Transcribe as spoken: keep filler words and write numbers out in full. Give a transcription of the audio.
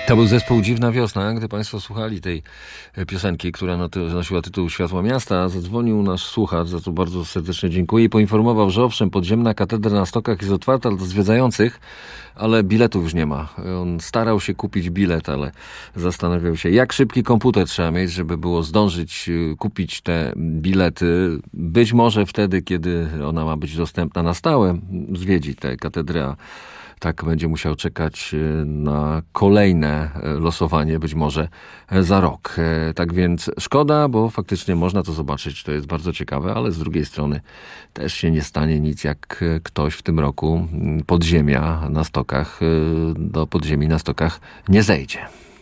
To był zespół Dziwna Wiosna. Gdy Państwo słuchali tej piosenki, która nosiła tytuł Światła Miasta, zadzwonił nasz słuchacz, za co bardzo serdecznie dziękuję, i poinformował, że owszem, podziemna katedra na Stokach jest otwarta dla zwiedzających, ale biletów już nie ma. On starał się kupić bilet, ale zastanawiał się, jak szybki komputer trzeba mieć, żeby było zdążyć kupić te bilety. Być może wtedy, kiedy ona ma być dostępna na stałe, zwiedzi tę katedrę. Tak będzie musiał czekać na kolejne losowanie, być może za rok. Tak więc szkoda, bo faktycznie można to zobaczyć, to jest bardzo ciekawe, ale z drugiej strony też się nie stanie nic, jak ktoś w tym roku podziemia na Stokach, do podziemi na Stokach nie zejdzie.